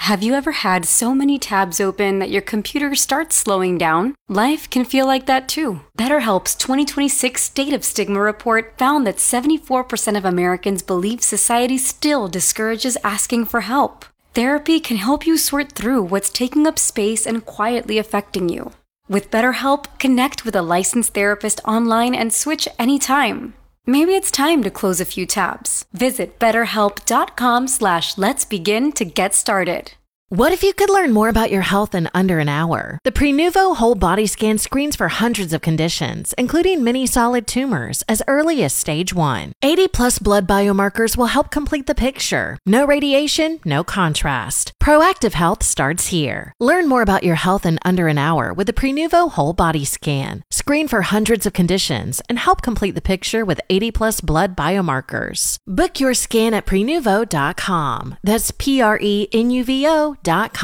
Have you ever had so many tabs open that your computer starts slowing down? Life can feel like that too. BetterHelp's 2026 State of Stigma report found that 74% of Americans believe society still discourages asking for help. Therapy can help you sort through what's taking up space and quietly affecting you. With BetterHelp, connect with a licensed therapist online and switch anytime. Maybe it's time to close a few tabs. Visit betterhelp.com/letsbegin to get started. What if you could learn more about your health in under an hour? The Prenuvo Whole Body Scan screens for hundreds of conditions, including many solid tumors, as early as stage 1. 80-plus blood biomarkers will help complete the picture. No radiation, no contrast. Proactive health starts here. Learn more about your health in under an hour with the Prenuvo Whole Body Scan. Screen for hundreds of conditions and help complete the picture with 80-plus blood biomarkers. Book your scan at Prenuvo.com. That's Prenuvo.com.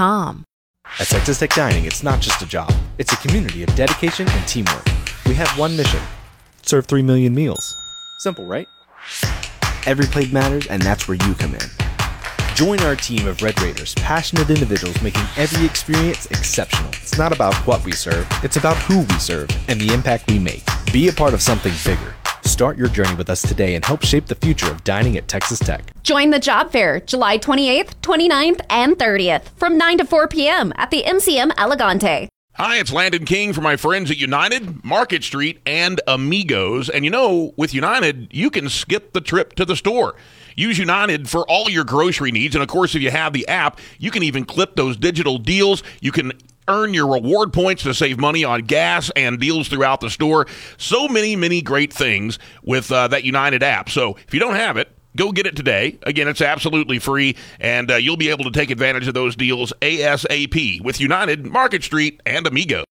At Texas Tech Dining, it's not just a job. It's a community of dedication and teamwork. We have one mission: serve 3 million meals. Simple, right? Every plate matters, and that's where you come in. Join our team of Red Raiders, passionate individuals making every experience exceptional. It's not about what we serve, it's about who we serve and the impact we make. Be a part of something bigger. Start your journey with us today and help shape the future of dining at Texas Tech. Join the job fair July 28th, 29th, and 30th from 9 to 4 p.m. at the MCM Elegante. Hi, it's Landon King for my friends at United, Market Street, and Amigos. And you know, with United, you can skip the trip to the store. Use United for all your grocery needs. And of course, if you have the app, you can even clip those digital deals. You can earn your reward points to save money on gas and deals throughout the store. So many great things with that United app. So if you don't have it, go get it today. Again, it's absolutely free, and you'll be able to take advantage of those deals ASAP with United, Market Street, and Amigo.